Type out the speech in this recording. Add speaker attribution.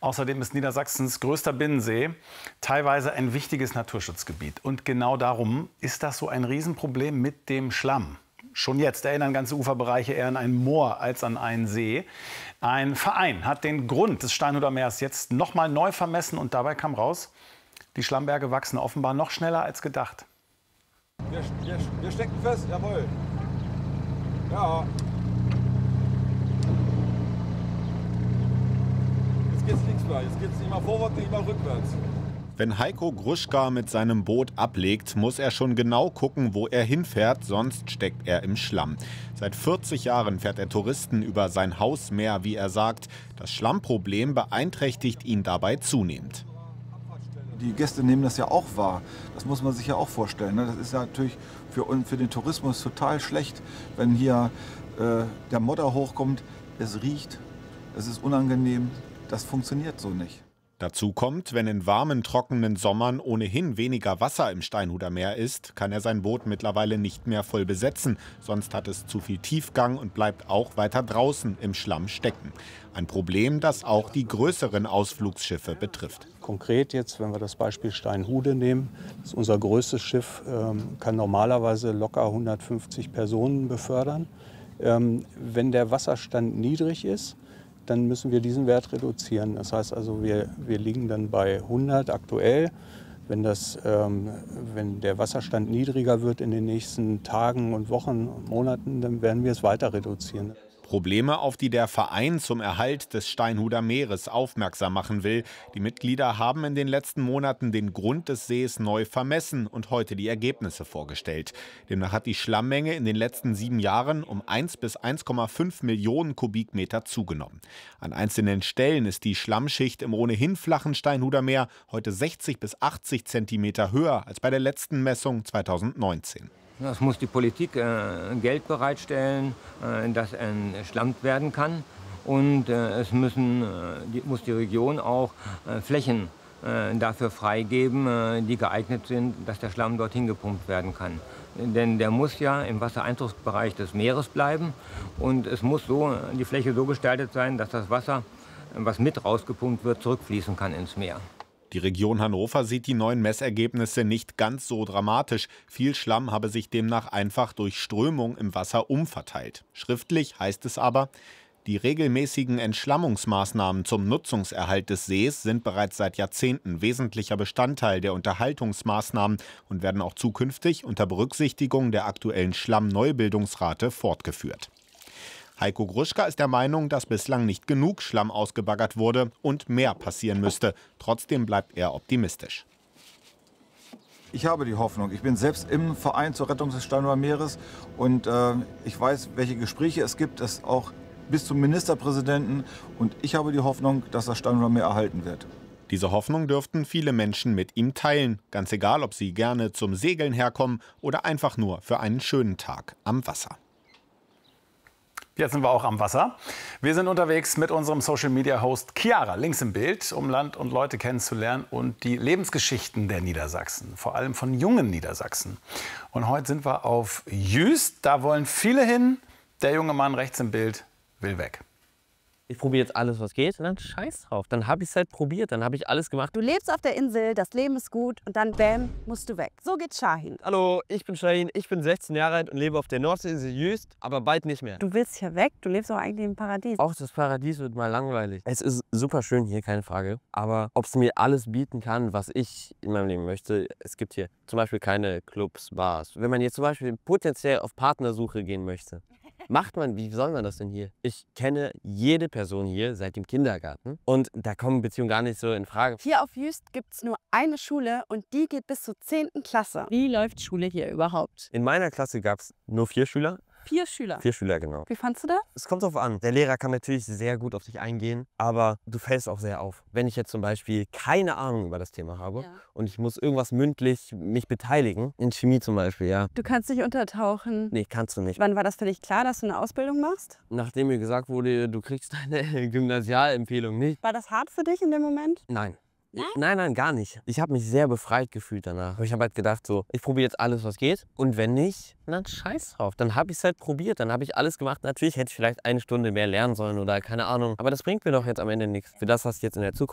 Speaker 1: Außerdem ist Niedersachsens größter Binnensee teilweise ein wichtiges Naturschutzgebiet. Und genau darum ist das so ein Riesenproblem mit dem Schlamm. Schon jetzt erinnern ganze Uferbereiche eher an ein Moor als an einen See. Ein Verein hat den Grund des Steinhuder Meers jetzt noch mal neu vermessen und dabei kam raus, die Schlammberge wachsen offenbar noch schneller als gedacht.
Speaker 2: Wir stecken fest, jawohl. Ja. Jetzt geht's links weiter, jetzt geht's nicht mal vorwärts, nicht mal rückwärts.
Speaker 3: Wenn Heiko Gruschka mit seinem Boot ablegt, muss er schon genau gucken, wo er hinfährt, sonst steckt er im Schlamm. Seit 40 Jahren fährt er Touristen über sein Hausmeer, wie er sagt. Das Schlammproblem beeinträchtigt ihn dabei zunehmend.
Speaker 2: Die Gäste nehmen das ja auch wahr. Das muss man sich ja auch vorstellen. Das ist ja natürlich für den Tourismus total schlecht, wenn hier der Modder hochkommt. Es riecht, es ist unangenehm. Das funktioniert so nicht.
Speaker 3: Dazu kommt, wenn in warmen, trockenen Sommern ohnehin weniger Wasser im Steinhuder Meer ist, kann er sein Boot mittlerweile nicht mehr voll besetzen. Sonst hat es zu viel Tiefgang und bleibt auch weiter draußen im Schlamm stecken. Ein Problem, das auch die größeren Ausflugsschiffe betrifft.
Speaker 4: Konkret jetzt, wenn wir das Beispiel Steinhude nehmen, das ist unser größtes Schiff, kann normalerweise locker 150 Personen befördern. Wenn der Wasserstand niedrig ist, dann müssen wir diesen Wert reduzieren. Das heißt also, wir liegen dann bei 100 aktuell. Wenn der Wasserstand niedriger wird in den nächsten Tagen und Wochen und Monaten, dann werden wir es weiter reduzieren.
Speaker 3: Probleme, auf die der Verein zum Erhalt des Steinhuder Meeres aufmerksam machen will. Die Mitglieder haben in den letzten Monaten den Grund des Sees neu vermessen und heute die Ergebnisse vorgestellt. Demnach hat die Schlammmenge in den letzten 7 Jahren um 1 bis 1,5 Millionen Kubikmeter zugenommen. An einzelnen Stellen ist die Schlammschicht im ohnehin flachen Steinhuder Meer heute 60 bis 80 Zentimeter höher als bei der letzten Messung 2019.
Speaker 5: Es muss die Politik Geld bereitstellen, dass entschlammt werden kann. Und muss die Region auch Flächen dafür freigeben, die geeignet sind, dass der Schlamm dorthin gepumpt werden kann. Denn der muss ja im Wassereinzugsbereich des Meeres bleiben. Und es muss die Fläche so gestaltet sein, dass das Wasser, was mit rausgepumpt wird, zurückfließen kann ins Meer.
Speaker 3: Die Region Hannover sieht die neuen Messergebnisse nicht ganz so dramatisch. Viel Schlamm habe sich demnach einfach durch Strömung im Wasser umverteilt. Schriftlich heißt es aber, die regelmäßigen Entschlammungsmaßnahmen zum Nutzungserhalt des Sees sind bereits seit Jahrzehnten wesentlicher Bestandteil der Unterhaltungsmaßnahmen und werden auch zukünftig unter Berücksichtigung der aktuellen Schlammneubildungsrate fortgeführt. Heiko Gruschka ist der Meinung, dass bislang nicht genug Schlamm ausgebaggert wurde und mehr passieren müsste. Trotzdem bleibt er optimistisch.
Speaker 2: Ich habe die Hoffnung. Ich bin selbst im Verein zur Rettung des Steinhuder Meeres und ich weiß, welche Gespräche es gibt, das auch bis zum Ministerpräsidenten. Und ich habe die Hoffnung, dass das Steinhuder Meer erhalten wird.
Speaker 3: Diese Hoffnung dürften viele Menschen mit ihm teilen. Ganz egal, ob sie gerne zum Segeln herkommen oder einfach nur für einen schönen Tag am Wasser.
Speaker 1: Jetzt sind wir auch am Wasser. Wir sind unterwegs mit unserem Social-Media-Host Chiara, links im Bild, um Land und Leute kennenzulernen und die Lebensgeschichten der Niedersachsen, vor allem von jungen Niedersachsen. Und heute sind wir auf Jüst, da wollen viele hin. Der junge Mann rechts im Bild will weg.
Speaker 6: Ich probiere jetzt alles, was geht, und dann scheiß drauf. Dann habe ich es halt probiert, dann habe ich alles gemacht.
Speaker 7: Du lebst auf der Insel, das Leben ist gut und dann, bäm, musst du weg. So geht Shahin.
Speaker 6: Hallo, ich bin Shahin, ich bin 16 Jahre alt und lebe auf der Nordseeinsel Jüst, aber bald nicht mehr.
Speaker 7: Du willst hier weg, du lebst auch eigentlich im Paradies.
Speaker 6: Auch das Paradies wird mal langweilig. Es ist super schön hier, keine Frage. Aber ob es mir alles bieten kann, was ich in meinem Leben möchte, es gibt hier zum Beispiel keine Clubs, Bars. Wenn man jetzt zum Beispiel potenziell auf Partnersuche gehen möchte, wie soll man das denn hier? Ich kenne jede Person hier seit dem Kindergarten und da kommen Beziehungen gar nicht so in Frage.
Speaker 7: Hier auf Jüst gibt es nur eine Schule und die geht bis zur 10. Klasse. Wie läuft Schule hier überhaupt?
Speaker 6: In meiner Klasse gab es nur 4 Schüler.
Speaker 7: 4 Schüler?
Speaker 6: 4 Schüler, genau.
Speaker 7: Wie fandst du das?
Speaker 6: Es kommt drauf an. Der Lehrer kann natürlich sehr gut auf dich eingehen, aber du fällst auch sehr auf. Wenn ich jetzt zum Beispiel keine Ahnung über das Thema habe und ich muss irgendwas mündlich mich beteiligen, in Chemie zum Beispiel, ja.
Speaker 7: Du kannst dich untertauchen?
Speaker 6: Nee, kannst du nicht.
Speaker 7: Wann war das für dich klar, dass du eine Ausbildung machst?
Speaker 6: Nachdem mir gesagt wurde, du kriegst deine Gymnasialempfehlung nicht.
Speaker 7: War das hart für dich in dem Moment?
Speaker 6: Nein. Nein, gar nicht. Ich habe mich sehr befreit gefühlt danach. Ich habe halt gedacht, so, ich probiere jetzt alles, was geht. Und wenn nicht, dann scheiß drauf. Dann habe ich es halt probiert. Dann habe ich alles gemacht. Natürlich hätte ich vielleicht 1 Stunde mehr lernen sollen oder keine Ahnung. Aber das bringt mir doch jetzt am Ende nichts. Für das, was ich jetzt in der Zukunft